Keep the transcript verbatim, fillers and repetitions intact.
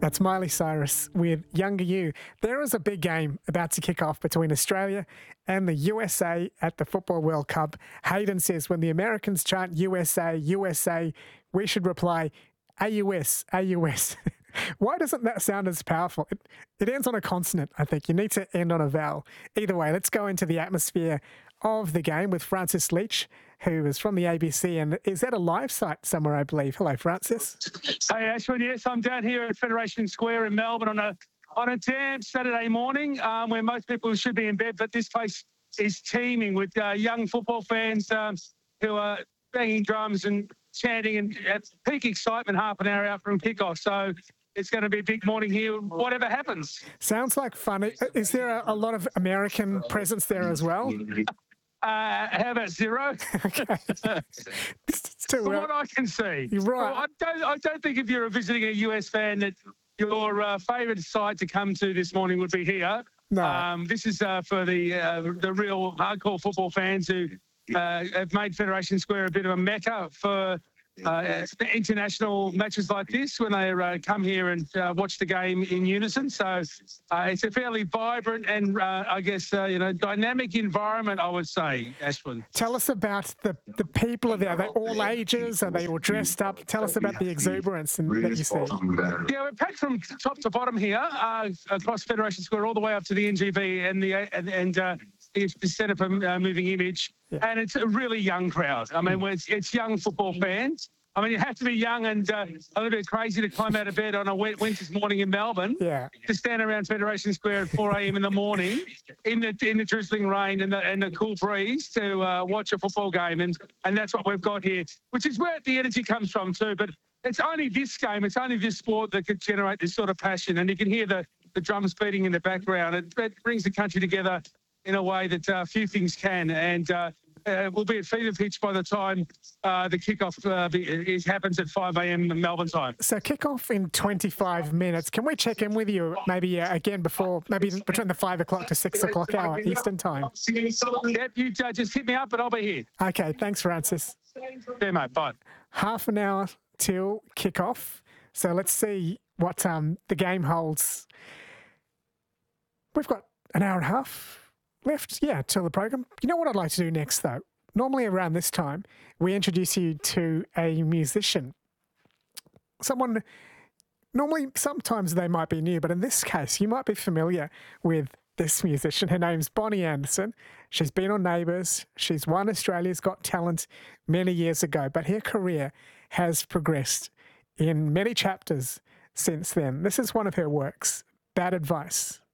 That's Miley Cyrus with Younger You. There is a big game about to kick off between Australia and the U S A at the Football World Cup. Hayden says when the Americans chant U S A, U S A, we should reply A U S, A U S. Why doesn't that sound as powerful? It, it ends on a consonant, I think. You need to end on a vowel. Either way, let's go into the atmosphere of the game with Francis Leach, who is from the A B C and is at a live site somewhere, I believe. Hello, Francis. Hey, Ashwin. Yes, I'm down here at Federation Square in Melbourne on a on a damn Saturday morning um, where most people should be in bed, but this place is teeming with uh, young football fans um, who are banging drums and chanting and at peak excitement half an hour out from kickoff. So it's going to be a big morning here, whatever happens. Sounds like fun. Is there a, a lot of American presence there as well? Uh, how about zero? Okay. From what I can see. You're right. Well, I, don't, I don't think if you're visiting a U S fan that your uh, favourite site to come to this morning would be here. No. Um, this is uh, for the uh, the real hardcore football fans who uh, have made Federation Square a bit of a mecca for uh, international matches like this when they uh, come here and uh, watch the game in unison. So uh, it's a fairly vibrant and, uh, I guess, uh, you know, dynamic environment, I would say, Ashwin. Tell us about the, the people there. Are they all ages? Are they all dressed up? Tell us about the exuberance and, that you see. Yeah, we're packed from top to bottom here uh, across Federation Square all the way up to the N G V and the and, and uh, the Centre for uh, Moving Image. Yeah. And it's a really young crowd. I mean, it's, it's young football fans. I mean, you have to be young and uh, a little bit crazy to climb out of bed on a wet winter's morning in Melbourne. Yeah. To stand around Federation Square at four a.m. in the morning in the in the drizzling rain and the and the cool breeze to uh, watch a football game, and and that's what we've got here, which is where the energy comes from too. But it's only this game, it's only this sport that could generate this sort of passion, and you can hear the the drums beating in the background. It, it brings the country together in a way that uh, few things can, and uh, uh, we'll be at fever pitch by the time uh, the kickoff uh, be, it happens at five a.m. Melbourne time. So kickoff in twenty-five minutes. Can we check in with you maybe uh, again before, maybe between the five o'clock to six o'clock hour Eastern time? Yep, you uh, just hit me up and I'll be here. Okay, thanks, Francis. Yeah, mate, bye. Half an hour till kickoff. So let's see what um, the game holds. We've got an hour and a half left, yeah, till the program. You know what I'd like to do next, though? Normally around this time, we introduce you to a musician. Someone, normally, sometimes they might be new, but in this case, you might be familiar with this musician. Her name's Bonnie Anderson. She's been on Neighbours. She's won Australia's Got Talent many years ago, but her career has progressed in many chapters since then. This is one of her works, Bad Advice.